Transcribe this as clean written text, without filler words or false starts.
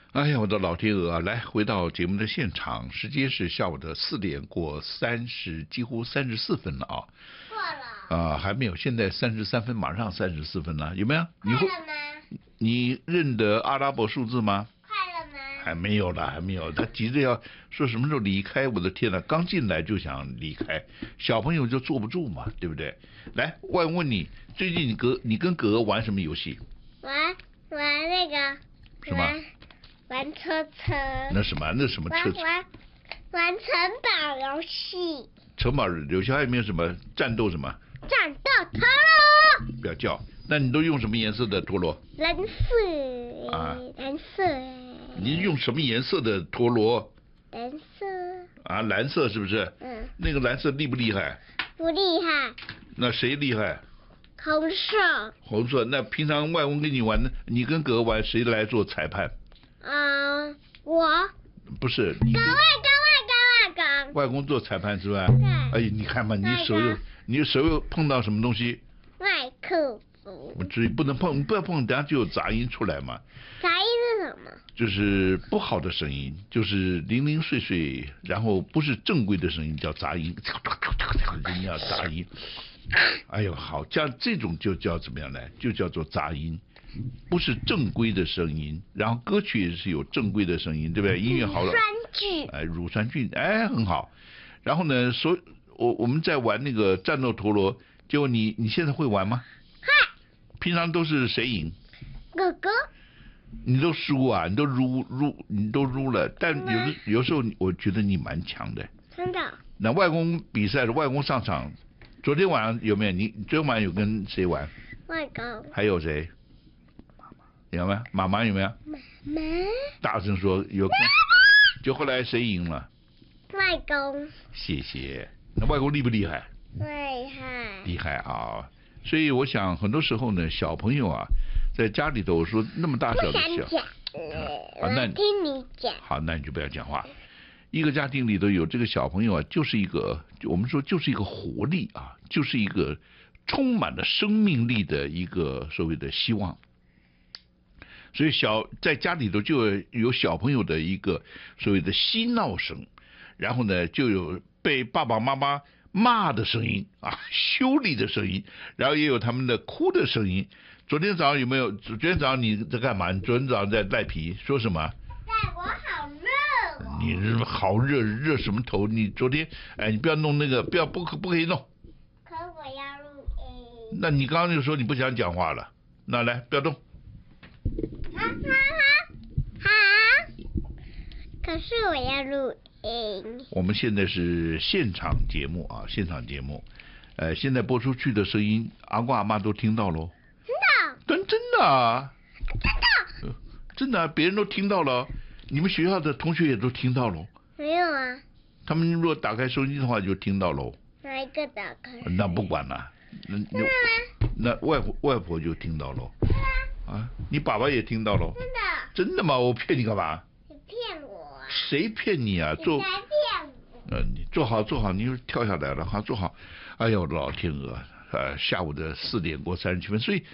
哎呀，我的老天鹅啊！来，回到节目的现场，时间是下午的4点过几乎34分了啊。 过了。 还没有，现在33分，马上34分了，有没有？ 快了吗？ 你认得阿拉伯数字吗？ 快了吗？ 还没有啦，还没有。他急着要说什么时候离开，我的天呐，刚进来就想离开，小朋友就坐不住嘛，对不对？来，我问你，最近你跟哥哥玩什么游戏？ 玩那个。 什么？ 玩车车。 那什么车？ 玩城堡游戏。 城堡游戏还有没有什么战斗什么？ 战斗陀螺。 不要叫。那你都用什么颜色的陀螺？ 蓝色。蓝色。 你用什么颜色的陀螺？ 蓝色。 蓝色是不是？那个蓝色厉不厉害？ 不厉害。 那谁厉害？ 红色。 红色。那平常外公跟你玩，你跟哥哥玩，谁来做裁判？ 我。 不是。外公做裁判是吧？ 对。 哎呀，你看嘛，你手又碰到什么东西？ 麦克风。 我注意不能碰，不要碰，等下就有杂音出来嘛。 杂音是什么？ 就是不好的声音，就是零零碎碎，然后不是正规的声音，叫杂音，人家杂音。哎呦，好，这种就叫怎么样呢？就叫做杂音，不是正规的声音。然后歌曲也是有正规的声音，对不对？音乐好了。乳酸菌，很好。然后呢，我们在玩那个战斗陀螺，结果你现在会玩吗？平常都是谁赢？ 哥哥。 你都输啊，你都输了，但有时候我觉得你蛮强的。 真的。 那外公比赛的外公上场，昨天晚上有没有？你昨天晚上有跟谁玩？ 外公。还有谁？有没有？妈妈有没有？ 妈。 大声说有。就后来谁赢了？ 外公。谢谢。那外公厉不厉害？ 厉害。 厉害啊！所以我想很多时候呢，小朋友啊，在家里头，我说那么大小的不想讲。那听你讲。 好，那你就不要讲话。一个家庭里头有这个小朋友啊，就是一个我们说就是一个活力啊，就是一个充满了生命力的一个所谓的希望。所以在家里头就有小朋友的一个所谓的嬉闹声，然后呢就有被爸爸妈妈骂的声音啊，修理的声音，然后也有他们的哭的声音。昨天早上有没有？昨天早上你在干嘛？你昨天早上在赖皮说什么？ 我好热哦。 你好热什么头？你昨天你不要弄那个，不可以弄。 可我要录音。 那你刚刚就说你不想讲话了，那来不要动。 可是我要录音。 我们现在是现场节目啊，现场节目，现在播出去的声音，阿公阿妈都听到喽。真的啊。真的啊，别人都听到了，你们学校的同学也都听到喽。 没有啊。 他们如果打开收音机的话，就听到喽。 哪一个打开？ 那不管了，那外婆就听到喽。你爸爸也听到喽。真的吗？我骗你干嘛？ 你骗我啊。 谁骗你啊？ 你才骗我。 你坐好，你又跳下来了，好，坐好。哎呦，老天鹅，下午的4点过37分，所以